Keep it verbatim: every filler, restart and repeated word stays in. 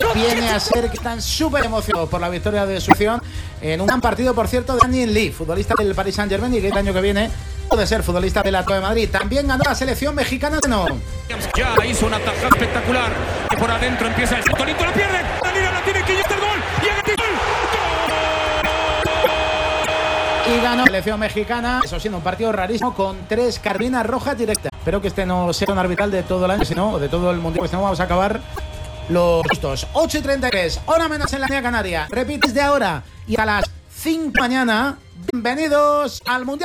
viene a ser que están súper emocionados por la victoria de su selección en un gran partido, por cierto, de Daniel Lee, futbolista del Paris Saint-Germain y que el año que viene puede ser futbolista del Atlético de Madrid. También ganó la selección mexicana. No. Ya hizo una tajada espectacular que por adentro empieza el Tolito, la pierde, la liga la tiene, que ya está el gol y haga gol. Y ganó la selección mexicana, eso siendo un partido rarísimo con tres cartulinas rojas directas. Espero que este no sea un arbitral de todo el año, sino de todo el mundial, pues no vamos a acabar los justos. ocho y treinta y tres, hora menos en la Media Canaria. Repites de ahora y a las cinco de la mañana. Bienvenidos al mundial.